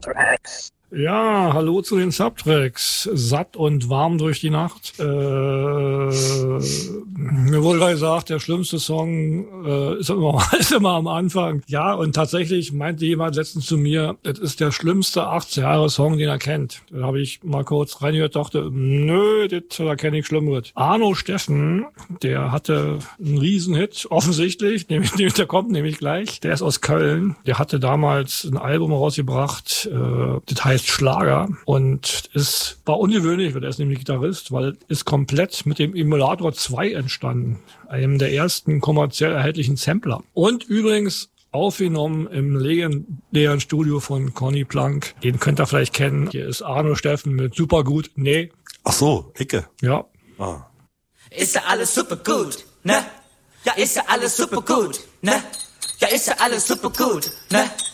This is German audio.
Subtracks. Ja, hallo zu den Subtracks. Satt und warm durch die Nacht. Mir wurde gerade gesagt, der schlimmste Song ist immer am Anfang. Ja, und tatsächlich meinte jemand letztens zu mir, es ist der schlimmste 80er-Jahre-Song, den er kennt. Da habe ich mal kurz reingehört, dachte, nö, da kenne ich Schlimmeres. Arno Steffen, der hatte einen Riesenhit, offensichtlich, der kommt nämlich gleich. Der ist aus Köln. Der hatte damals ein Album rausgebracht, das heißt Schlager, und war ungewöhnlich, weil er ist nämlich Gitarrist, weil ist komplett mit dem Emulator 2 entstanden, einem der ersten kommerziell erhältlichen Sampler. Und übrigens aufgenommen im legendären Studio von Conny Plank. Den könnt ihr vielleicht kennen. Hier ist Arno Steffen mit Supergut. Nee. Ach so, Icke. Ja. Ah. Ist ja alles super gut, ne? Ja, ist ja alles super gut, ne? Ja, ist ja alles super gut, ne?